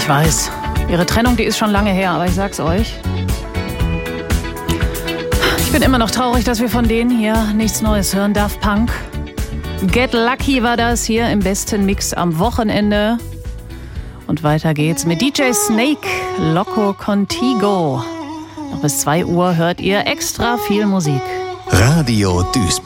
Ich weiß, ihre Trennung, die ist schon lange her, aber ich sag's euch. Ich bin immer noch traurig, dass wir von denen hier nichts Neues hören. Daft Punk. Get Lucky war das hier im besten Mix am Wochenende. Und weiter geht's mit DJ Snake, Loco Contigo. Noch bis 2 Uhr hört ihr extra viel Musik. Radio Duisburg.